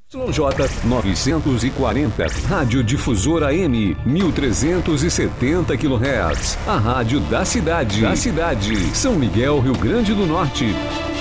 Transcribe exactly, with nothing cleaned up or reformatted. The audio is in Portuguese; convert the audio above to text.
Y J novecentos e quarenta, Rádio Difusora M, mil trezentos e setenta quilohertz. A rádio da cidade, da cidade, São Miguel, Rio Grande do Norte.